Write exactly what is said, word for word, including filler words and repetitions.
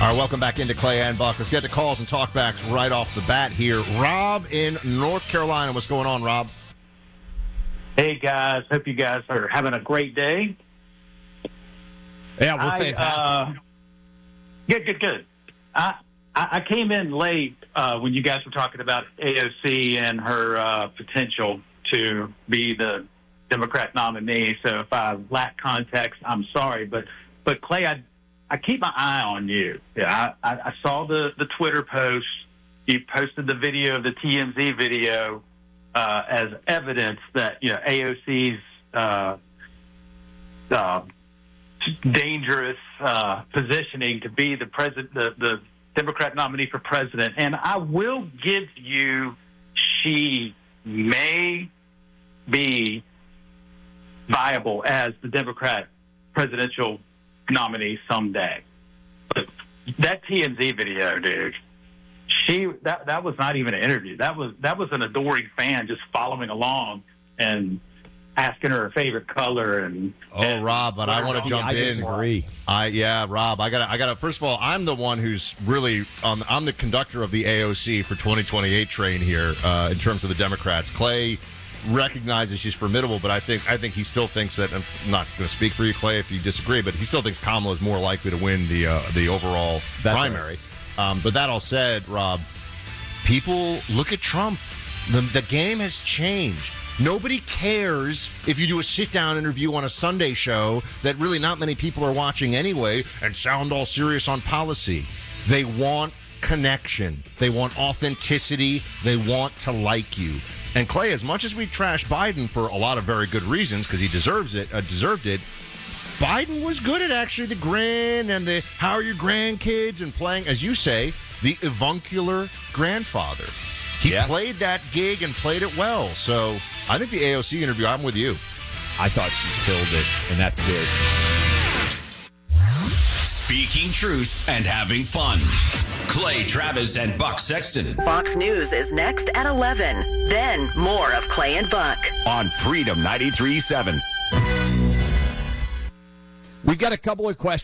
All right, welcome back into Clay and Buck. Let's get to calls and talkbacks right off the bat here. Rob in North Carolina. What's going on, Rob? Hey, guys. Hope you guys are having a great day. Yeah, we're I, fantastic. Uh, good, good, good. I, I I came in late uh, when you guys were talking about A O C and her uh, potential to be the Democrat nominee. So if I lack context, I'm sorry. But, but Clay, I I keep my eye on you. Yeah, I, I, I saw the, the Twitter post. You posted the video of the T M Z video uh, as evidence that, you know, A O C's uh, uh, dangerous uh, positioning to be the president, the, the Democrat nominee for president. And I will give you, she may be viable as the Democrat presidential nominee someday. But that T M Z video, dude, she that that was not even an interview. That was that was an adoring fan just following along and asking her her favorite color. And oh, and, Rob, but I want to jump I in. disagree. I yeah, Rob, I got I got to first of all, I'm the one who's really um, I'm the conductor of the A O C for twenty twenty-eight train here uh, in terms of the Democrats. Clay recognizes she's formidable, but I think I think he still thinks that. I'm not going to speak for you, Clay, if you disagree, but he still thinks Kamala is more likely to win the uh, the overall That's primary. Right. Um, but that all said, Rob, people look at Trump. The, the game has changed. Nobody cares if you do a sit-down interview on a Sunday show that really not many people are watching anyway and sound all serious on policy. They want connection. They want authenticity. They want to like you. And Clay, as much as we trash Biden for a lot of very good reasons, because he deserves it, uh, deserved it, Biden was good at actually the grin and the how are your grandkids and playing, as you say, the avuncular grandfather. He Yes. played that gig and played it well. So I think the A O C interview, I'm with you. I thought she killed it, and that's big. Speaking truth and having fun. Clay Travis and Buck Sexton Fox News is next at eleven. Then more of Clay and Buck. on Freedom ninety-three point seven. We've got a couple of questions.